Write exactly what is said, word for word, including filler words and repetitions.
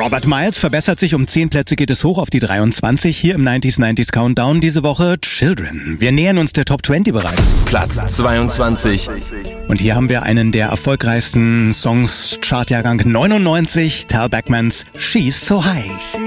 Robert Miles verbessert sich um zehn Plätze, geht es hoch auf die dreiundzwanzig. Hier im neunziger neunziger Countdown diese Woche Children. Wir nähern uns der Top zwanzig bereits. Platz zweiundzwanzig. Und hier haben wir einen der erfolgreichsten Songs, Chartjahrgang neunundneunzig, Tal Beckmans She's So High.